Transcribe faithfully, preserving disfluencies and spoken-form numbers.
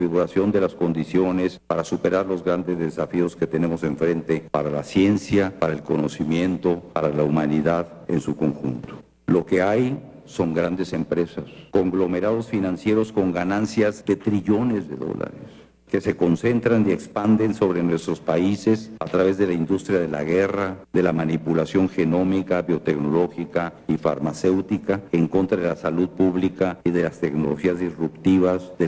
configuración de las condiciones para superar los grandes desafíos que tenemos enfrente para la ciencia, para el conocimiento, para la humanidad en su conjunto. Lo que hay son grandes empresas, conglomerados financieros con ganancias de trillones de dólares, que se concentran y expanden sobre nuestros países a través de la industria de la guerra, de la manipulación genómica, biotecnológica y farmacéutica en contra de la salud pública y de las tecnologías disruptivas del